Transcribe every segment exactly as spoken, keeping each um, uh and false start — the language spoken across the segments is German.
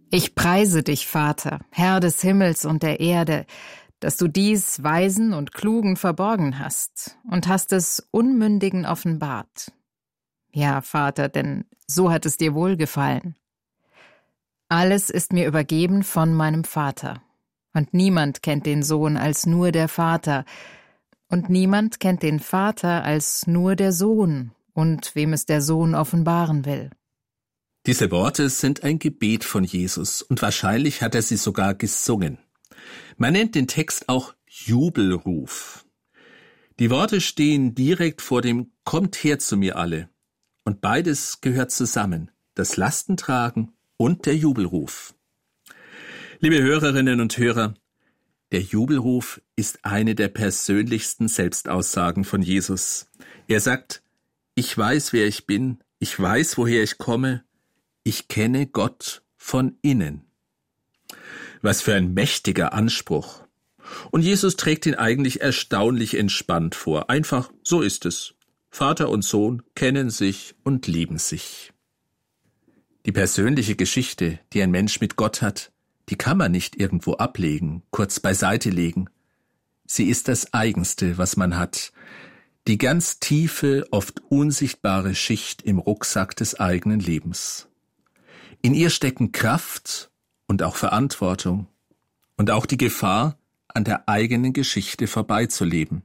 Ich preise dich, Vater, Herr des Himmels und der Erde, dass du dies Weisen und Klugen verborgen hast und hast es Unmündigen offenbart. Ja, Vater, denn so hat es dir wohlgefallen. Alles ist mir übergeben von meinem Vater, und niemand kennt den Sohn als nur der Vater, und niemand kennt den Vater als nur der Sohn, und wem es der Sohn offenbaren will. Diese Worte sind ein Gebet von Jesus, und wahrscheinlich hat er sie sogar gesungen. Man nennt den Text auch Jubelruf. Die Worte stehen direkt vor dem »Kommt her zu mir alle«. Und beides gehört zusammen, das Lastentragen und der Jubelruf. Liebe Hörerinnen und Hörer, der Jubelruf ist eine der persönlichsten Selbstaussagen von Jesus. Er sagt, ich weiß, wer ich bin, ich weiß, woher ich komme, ich kenne Gott von innen. Was für ein mächtiger Anspruch. Und Jesus trägt ihn eigentlich erstaunlich entspannt vor. Einfach, so ist es. Vater und Sohn kennen sich und lieben sich. Die persönliche Geschichte, die ein Mensch mit Gott hat, die kann man nicht irgendwo ablegen, kurz beiseite legen. Sie ist das Eigenste, was man hat. Die ganz tiefe, oft unsichtbare Schicht im Rucksack des eigenen Lebens. In ihr stecken Kraft und auch Verantwortung und auch die Gefahr, an der eigenen Geschichte vorbeizuleben.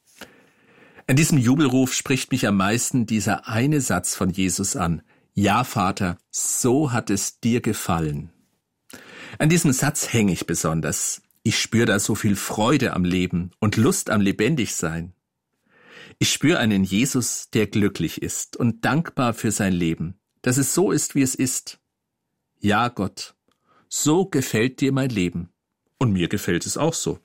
An diesem Jubelruf spricht mich am meisten dieser eine Satz von Jesus an. Ja, Vater, so hat es dir gefallen. An diesem Satz hänge ich besonders. Ich spüre da so viel Freude am Leben und Lust am Lebendigsein. Ich spüre einen Jesus, der glücklich ist und dankbar für sein Leben, dass es so ist, wie es ist. Ja, Gott, so gefällt dir mein Leben. Und mir gefällt es auch so.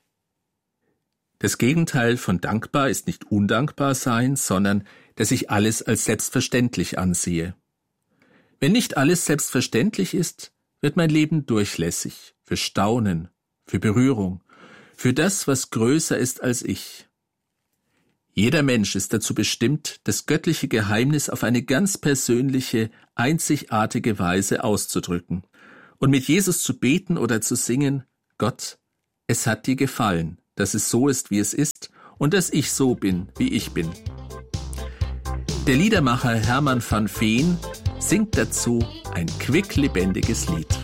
Das Gegenteil von dankbar ist nicht undankbar sein, sondern dass ich alles als selbstverständlich ansehe. Wenn nicht alles selbstverständlich ist, wird mein Leben durchlässig, für Staunen, für Berührung, für das, was größer ist als ich. Jeder Mensch ist dazu bestimmt, das göttliche Geheimnis auf eine ganz persönliche, einzigartige Weise auszudrücken und mit Jesus zu beten oder zu singen, Gott, es hat dir gefallen, dass es so ist, wie es ist und dass ich so bin, wie ich bin. Der Liedermacher Hermann van Veen singt dazu ein quicklebendiges Lied.